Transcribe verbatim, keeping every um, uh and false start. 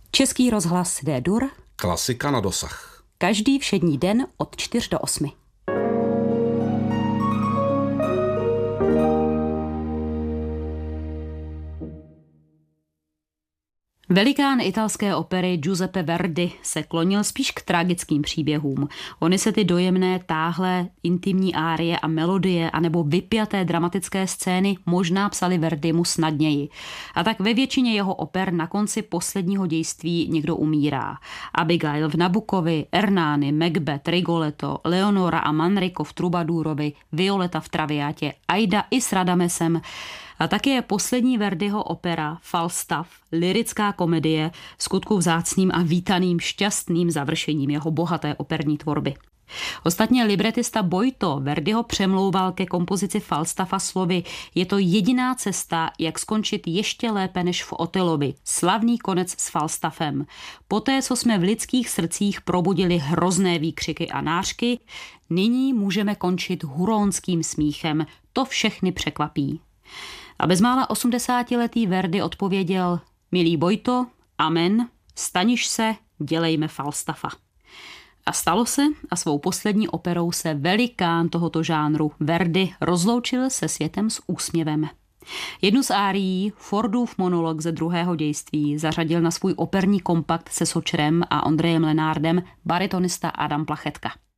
Český rozhlas D-dur. Klasika na dosah. Každý všední den od čtyř do osmi. Velikán italské opery Giuseppe Verdi se klonil spíš k tragickým příběhům. Ony se ty dojemné, táhlé, intimní árie a melodie anebo vypjaté dramatické scény možná psali Verdimu snadněji. A tak ve většině jeho oper na konci posledního dějství někdo umírá. Abigail v Nabukovi, Ernani, Macbeth, Rigoletto, Leonora a Manrico v Trubadurovi, Violeta v Traviatě, Aida i s Radamesem. A taky je poslední Verdiho opera Falstaff, lyrická komedie, skutku vzácným a vítaným šťastným završením jeho bohaté operní tvorby. Ostatně libretista Boito Verdiho přemlouval ke kompozici Falstaffa slovy: je to jediná cesta, jak skončit ještě lépe než v Otelovi. Slavný konec s Falstaffem. Poté, co jsme v lidských srdcích probudili hrozné výkřiky a nářky, nyní můžeme končit huronským smíchem. To všechny překvapí. A bezmála osmdesátiletý Verdi odpověděl: milý Boito, amen, staniš se, dělejme Falstaffa. A stalo se a svou poslední operou se velikán tohoto žánru Verdi rozloučil se světem s úsměvem. Jednu z árií, Fordův monolog ze druhého dějství, zařadil na svůj operní kompakt se Sočerem a Ondrejem Lenardem baritonista Adam Plachetka.